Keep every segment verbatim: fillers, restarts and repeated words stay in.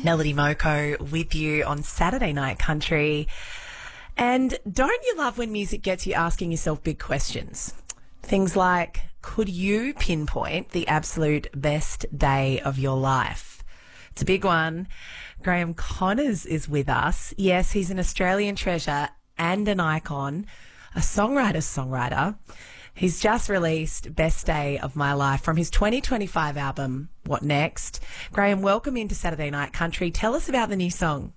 Melody Moko with you on Saturday Night Country. And don't you love when music gets you asking yourself big questions? Things like, could you pinpoint the absolute best day of your life? It's a big one. Graham Connors is with us. Yes, he's an Australian treasure and an icon, a songwriter's songwriter. He's just released Best Day of My Life from his twenty twenty-five album, What Next? Graham, welcome into Saturday Night Country. Tell us about the new song.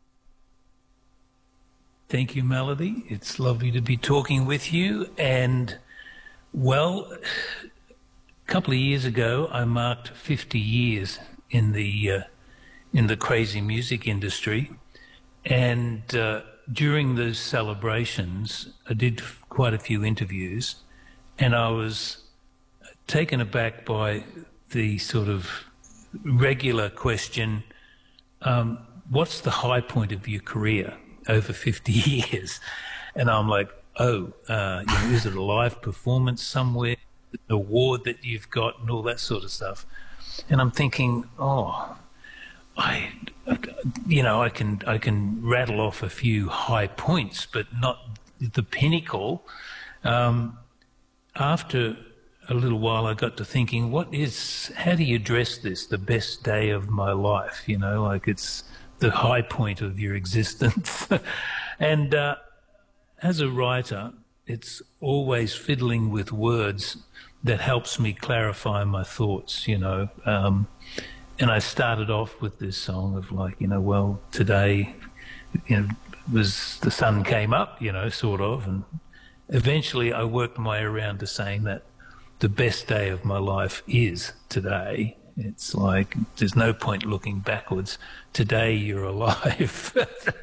Thank you, Melody. It's lovely to be talking with you. And, well, a couple of years ago, I marked fifty years in the uh, in the crazy music industry. And uh, during those celebrations, I did quite a few interviews. And I was taken aback by the sort of regular question, um, what's the high point of your career over fifty years? And I'm like, oh, uh, you know, is it a live performance somewhere, an award that you've got and all that sort of stuff? And I'm thinking, oh, I, you know, I can, I can rattle off a few high points, but not the pinnacle. Um, After a little while, I got to thinking, what is, how do you address this, the best day of my life? You know, like it's the high point of your existence. And uh, as a writer, it's always fiddling with words that helps me clarify my thoughts, you know. Um, and I started off with this song of like, you know, well, today, you know, was the sun came up, you know, sort of, and eventually I worked my way around to saying that the best day of my life is today. It's like there's no point looking backwards. Today you're alive.